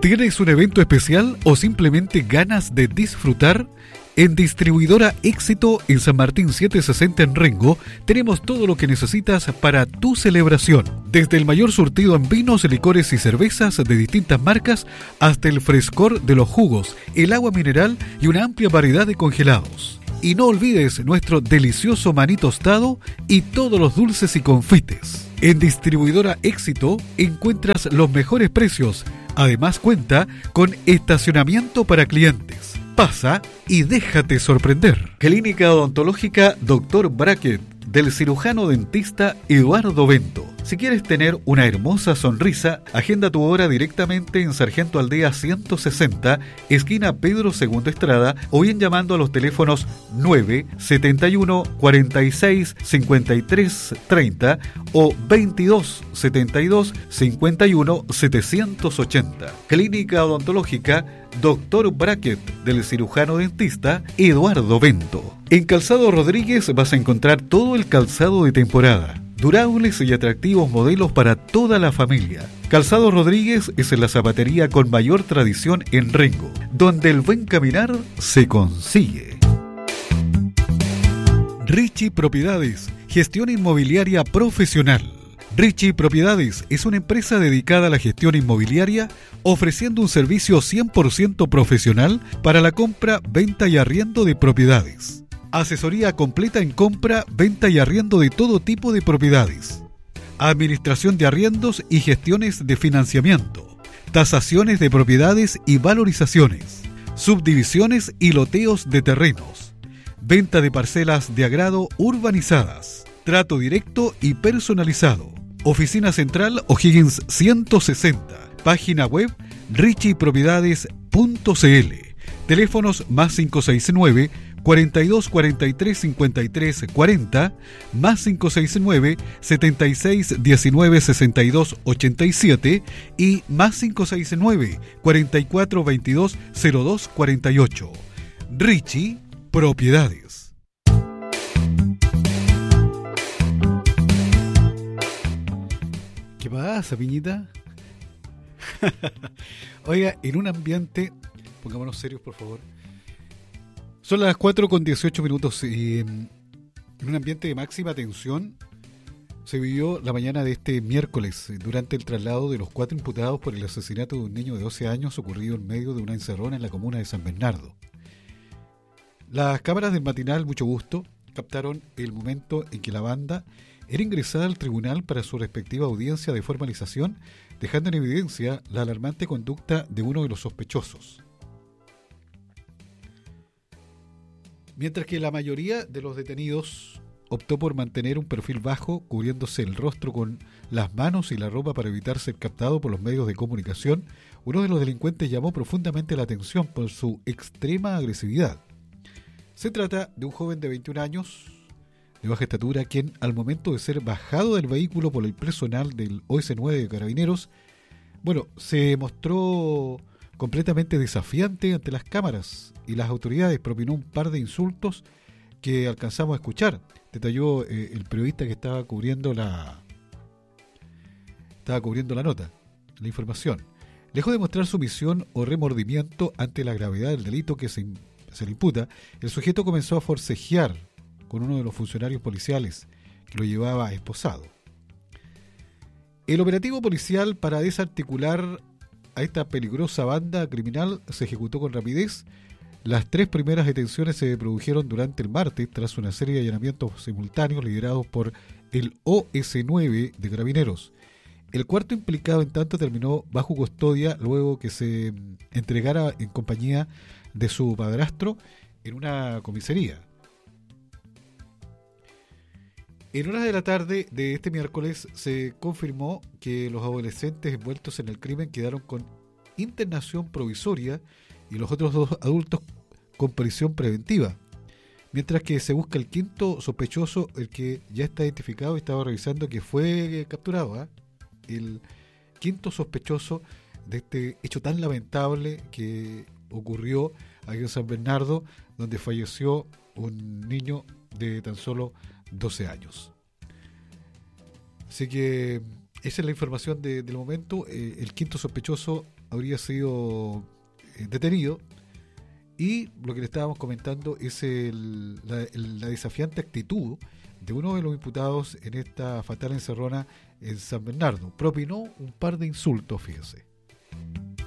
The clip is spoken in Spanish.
¿Tienes un evento especial o simplemente ganas de disfrutar? En Distribuidora Éxito en San Martín 760 en Rengo tenemos todo lo que necesitas para tu celebración. Desde el mayor surtido en vinos, licores y cervezas de distintas marcas hasta el frescor de los jugos, el agua mineral y una amplia variedad de congelados. Y no olvides nuestro delicioso maní tostado y todos los dulces y confites. En Distribuidora Éxito encuentras los mejores precios. Además cuenta con estacionamiento para clientes. Pasa y déjate sorprender. Clínica Odontológica Dr. Brackett, del cirujano dentista Eduardo Bento. Si quieres tener una hermosa sonrisa, agenda tu hora directamente en Sargento Aldea 160, esquina Pedro II Estrada, o bien llamando a los teléfonos 971 46 53 30 o 22 72 51 780. Clínica Odontológica Dr. Brackett, del cirujano dentista Eduardo Bento. En Calzado Rodríguez vas a encontrar todo el calzado de temporada, durables y atractivos modelos para toda la familia. Calzado Rodríguez es la zapatería con mayor tradición en Rengo, donde el buen caminar se consigue. Richie Propiedades, gestión inmobiliaria profesional. Richie Propiedades es una empresa dedicada a la gestión inmobiliaria, ofreciendo un servicio 100% profesional para la compra, venta y arriendo de propiedades. Asesoría completa en compra, venta y arriendo de todo tipo de propiedades. Administración de arriendos y gestiones de financiamiento. Tasaciones de propiedades y valorizaciones. Subdivisiones y loteos de terrenos. Venta de parcelas de agrado urbanizadas. Trato directo y personalizado. Oficina Central O'Higgins 160. Página web richiepropiedades.cl. Teléfonos más 569 42 43 53 40, más 569 76 19 62 87 y más 569 44 22 02 48. Richie Propiedades. ¿Qué pasa, piñita? Oiga, en un ambiente, pongámonos serios por favor. Son las 4:18 y en un ambiente de máxima tensión se vivió la mañana de este miércoles durante el traslado de los 4 imputados por el asesinato de un niño de 12 años ocurrido en medio de una encerrona en la comuna de San Bernardo. Las cámaras del matinal Mucho Gusto captaron el momento en que la banda era ingresada al tribunal para su respectiva audiencia de formalización, dejando en evidencia la alarmante conducta de uno de los sospechosos. Mientras que la mayoría de los detenidos optó por mantener un perfil bajo, cubriéndose el rostro con las manos y la ropa para evitar ser captado por los medios de comunicación, uno de los delincuentes llamó profundamente la atención por su extrema agresividad. Se trata de un joven de 21 años, de baja estatura, quien al momento de ser bajado del vehículo por el personal del OS9 de Carabineros, se mostró completamente desafiante ante las cámaras y las autoridades, propinó un par de insultos que alcanzamos a escuchar. Detalló el periodista que estaba cubriendo la nota, la información. Lejos de mostrar sumisión o remordimiento ante la gravedad del delito que se le imputa, el sujeto comenzó a forcejear con uno de los funcionarios policiales que lo llevaba esposado. El operativo policial para desarticular a esta peligrosa banda criminal se ejecutó con rapidez. Las 3 primeras detenciones se produjeron durante el martes tras una serie de allanamientos simultáneos liderados por el OS9 de Carabineros. El cuarto implicado, en tanto, terminó bajo custodia luego que se entregara en compañía de su padrastro en una comisaría. En horas de la tarde de este miércoles se confirmó que los adolescentes envueltos en el crimen quedaron con internación provisoria y los otros 2 adultos con prisión preventiva, mientras que se busca el quinto sospechoso, el que ya está identificado y estaba revisando que fue capturado, el quinto sospechoso de este hecho tan lamentable que ocurrió aquí en San Bernardo, donde falleció un niño de tan solo 12 años. Así que Esa es la información del momento. El quinto sospechoso habría sido detenido. Y lo que le estábamos comentando es la desafiante actitud de uno de los imputados en esta fatal encerrona en San Bernardo. Propinó un par de insultos, fíjese.